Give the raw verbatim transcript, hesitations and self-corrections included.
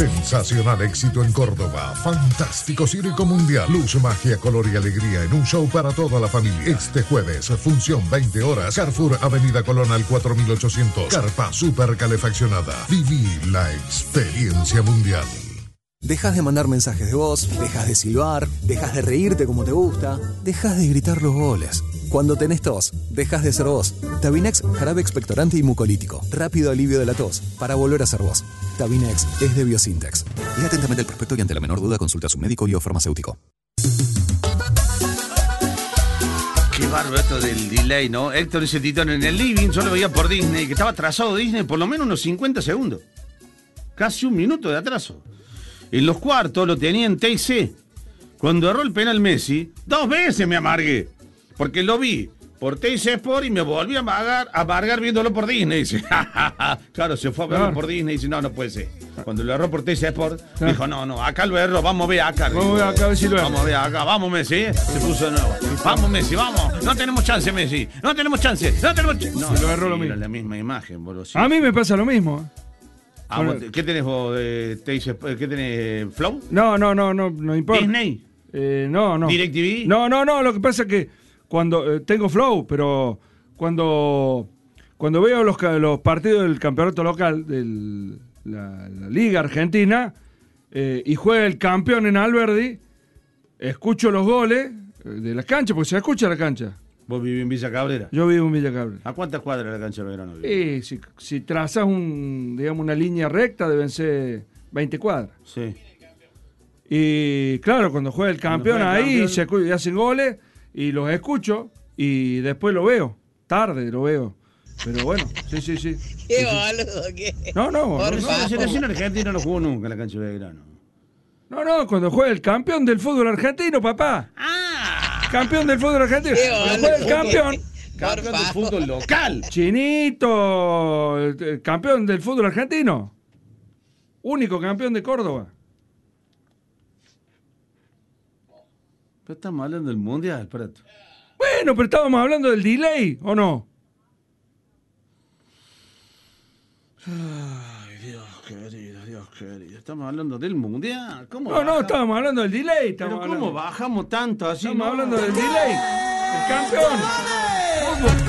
Sensacional éxito en Córdoba. Fantástico circo mundial. Luz, magia, color y alegría en un show para toda la familia. Este jueves, función veinte horas. Carrefour, Avenida Colón al cuatro mil ochocientos. Carpa super calefaccionada. Viví la experiencia mundial. Dejas de mandar mensajes de voz, dejas de silbar, dejas de reírte como te gusta, dejas de gritar los goles. Cuando tenés tos, dejas de ser vos. Tabinex, jarabe expectorante y mucolítico. Rápido alivio de la tos, para volver a ser vos. Tabinex es de Biosintex. Lea atentamente el prospecto y ante la menor duda consulta a su médico y o farmacéutico. Qué bárbaro esto del delay, ¿no? Héctor ese titón en el living, yo lo veía por Disney, que estaba atrasado Disney por lo menos unos cincuenta segundos. Casi un minuto de atraso. En los cuartos lo tenía en T I C. Cuando erró el penal Messi, dos veces me amargué. Porque lo vi por T I C Sport y me volví a amargar, a amargar viéndolo por Disney. Dice, claro, se fue a verlo claro. por Disney y dice, no, no puede ser. Cuando lo erró por T I C Sport, claro. dijo, no, no, acá lo erró, vamos a ver acá. Vamos a ver acá, a ver si lo erró. Vamos a ver acá, vamos Messi, ¿eh? Se puso de nuevo. Vamos Messi, vamos. No tenemos chance, Messi. No tenemos chance. No tenemos chance. No, se lo erró lo mismo. La misma imagen, boludo. Sí. A mí me pasa lo mismo. Ah, bueno. ¿Qué tenés vos de T I C? ¿Qué tenés? ¿Flow? No, no, no, no, no importa. ¿Disney? Eh, no, no. ¿DirecTV? No, no, no, lo que pasa es que cuando eh, tengo Flow, pero cuando cuando veo los, los partidos del campeonato local de la, la Liga Argentina eh, y juega el campeón en Alberdi, escucho los goles de la cancha, porque se escucha la cancha. ¿Vos vivís en Villa Cabrera? Yo vivo en Villa Cabrera. ¿A cuántas cuadras la cancha de Belgrano? Eh, si, si trazas un, digamos, una línea recta, deben ser veinte cuadras. Sí. Y claro, cuando juega el campeón juega el ahí, campeón. Se hacen goles y los escucho y después lo veo. Tarde lo veo. Pero bueno, sí, sí, sí. Qué boludo, ¿qué? No, no. Por no, no, la selección argentina no jugó nunca en la cancha de Belgrano. No, no, cuando juega el campeón del fútbol argentino, papá. ¡Ah! Campeón del fútbol argentino. Cuando juega el campeón. Campeón del fútbol local. Chinito, el campeón del fútbol argentino. Único campeón de Córdoba. Pero estamos hablando del mundial, Prato. Bueno, pero estábamos hablando del delay, ¿o no? Ay, Dios querido, Dios querido. Estamos hablando del mundial. ¿Cómo no, bajamos? No, estábamos hablando del delay. Pero ¿cómo hablando... bajamos tanto así? Estamos no? hablando del delay. El campeón.